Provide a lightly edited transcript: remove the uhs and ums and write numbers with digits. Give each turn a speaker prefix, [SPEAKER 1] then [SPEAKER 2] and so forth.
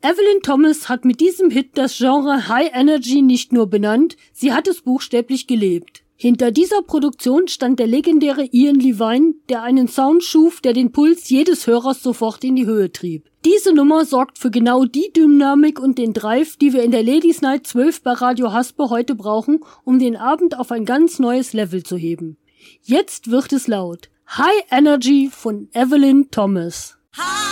[SPEAKER 1] Evelyn Thomas hat mit diesem Hit das Genre High Energy nicht nur benannt, sie hat es buchstäblich gelebt. Hinter dieser Produktion stand der legendäre Ian Levine, der einen Sound schuf, der den Puls jedes Hörers sofort in die Höhe trieb. Diese Nummer sorgt für genau die Dynamik und den Drive, die wir in der Ladies Night 12 bei Radio Haspe heute brauchen, um den Abend auf ein ganz neues Level zu heben. Jetzt wird es laut. High Energy von Evelyn Thomas.
[SPEAKER 2] Hi.